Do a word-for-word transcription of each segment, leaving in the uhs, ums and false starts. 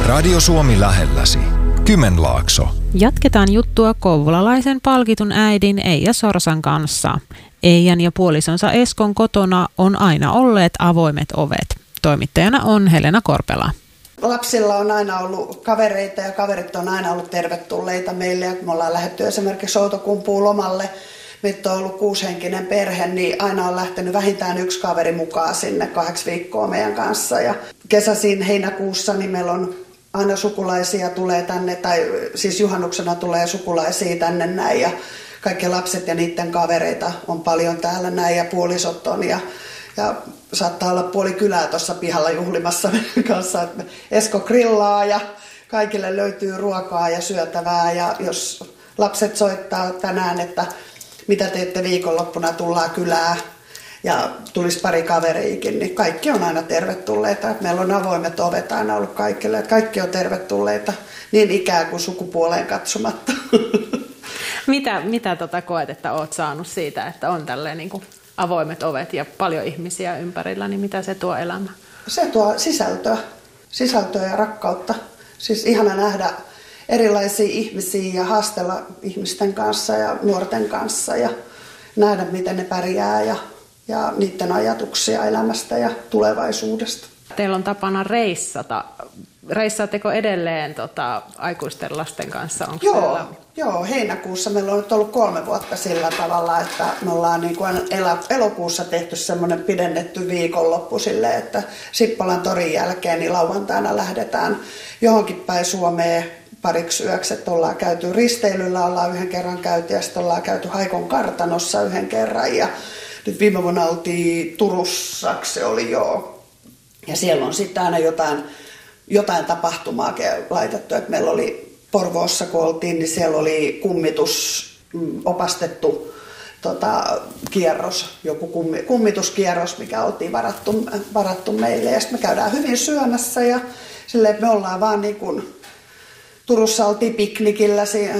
Radio Suomi lähelläsi. Kymenlaakso. Jatketaan juttua kouvolalaisen palkitun äidin Eija Sorsan kanssa. Eijan ja puolisonsa Eskon kotona on aina olleet avoimet ovet. Toimittajana on Helena Korpela. Lapsilla on aina ollut kavereita ja kaverit on aina ollut tervetulleita meille. Ja kun me ollaan lähdetty esimerkiksi Outokumpuun lomalle, meitä on ollut kuusihenkinen perhe, niin aina on lähtenyt vähintään yksi kaveri mukaan sinne kahdeksi viikkoa meidän kanssa. Ja kesäisin heinäkuussa niin meillä on aina sukulaisia tulee tänne, tai siis juhannuksena tulee sukulaisia tänne näin. Ja kaikki lapset ja niiden kavereita on paljon täällä näin ja puolisot on. Ja, ja saattaa olla puoli kylää tuossa pihalla juhlimassa meidän kanssa. Että Esko grillaa ja kaikille löytyy ruokaa ja syötävää. Ja jos lapset soittaa tänään, että mitä teette viikonloppuna, tullaan kylään ja tulisi pari kaveriikin, niin kaikki on aina tervetulleita. Meillä on avoimet ovet aina ollut kaikille, että kaikki on tervetulleita niin ikää kuin sukupuoleen katsomatta. Mitä, mitä tota koet, että olet saanut siitä, että on tälleen niin kuin avoimet ovet ja paljon ihmisiä ympärillä, niin mitä se tuo elämään? Se tuo sisältöä, sisältöä ja rakkautta. Siis ihana nähdä erilaisia ihmisiä ja haastella ihmisten kanssa ja nuorten kanssa ja nähdä, miten ne pärjää ja, ja niiden ajatuksia elämästä ja tulevaisuudesta. Teillä on tapana reissata. Reissaatteko edelleen tota, aikuisten lasten kanssa? Onko joo, teillä... joo, heinäkuussa meillä on nyt ollut kolme vuotta sillä tavalla, että me ollaan niin kuin elokuussa tehty semmoinen pidennetty viikonloppu silleen, että Sippolan torin jälkeen niin lauantaina lähdetään johonkin päin Suomeen pariksi yöksi, että ollaan käyty risteilyllä, ollaan yhden kerran käyty ja sitten ollaan käyty Haikon kartanossa yhden kerran ja nyt viime vuonna oltiin Turussa, se oli joo. Ja siellä on sitten aina jotain, jotain tapahtumaa laitettu, että meillä oli Porvoossa kun oltiin, niin siellä oli kummitus opastettu tota, kierros, joku kummi, kummituskierros, mikä oltiin varattu, varattu meille ja sitten me käydään hyvin syömässä ja silleen, että me ollaan vaan niin kuin Turussa oltiin piknikillä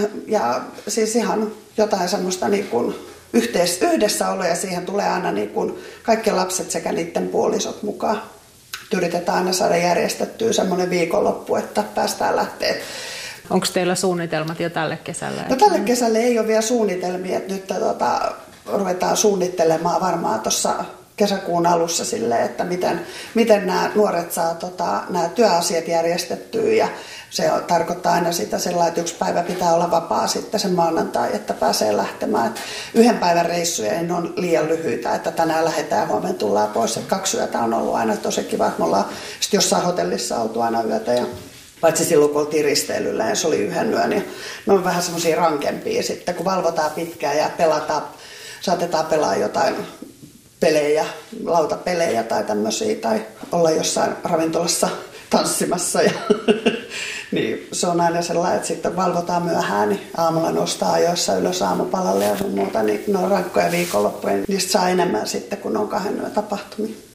ja siis ihan jotain semmoista niin kuin yhdessäoloa ja siihen tulee aina niin kuin kaikki lapset sekä niiden puolisot mukaan. Yritetään aina saada järjestettyä semmoinen viikonloppu, että päästään lähteä. Onko teillä suunnitelmat jo tälle kesälle? No tälle kesälle ei ole vielä suunnitelmia, että nyt tota, ruvetaan suunnittelemaan varmaan tuossa kesäkuun alussa silleen, että miten, miten nämä nuoret saa tota, nämä työasiat järjestettyä ja se tarkoittaa aina sitä sellainen, että yksi päivä pitää olla vapaa sitten sen maanantai, että pääsee lähtemään. Et yhden päivän reissuja ei ole liian lyhyitä, että tänään lähdetään ja huomenna tullaan pois. Et kaksi yötä on ollut aina tosi kiva, että me ollaan sitten jossain hotellissa oltu aina yötä. Ja paitsi silloin, kun oltiin risteilyllä ja se oli yhden yön. Ja ne on vähän semmoisia rankempia sitten, kun valvotaan pitkään ja pelataan, saatetaan pelaa jotain pelejä, lautapelejä tai tämmöisiä, tai olla jossain ravintolassa tanssimassa. Ja niin se on aina sellainen, että sitten valvotaan myöhään, niin aamulla nostaa ajoissa ylös aamupalalle ja sun muuta, niin ne on rankkoja viikonloppuja. Niistä saa enemmän sitten, kun on kahden yön tapahtumia.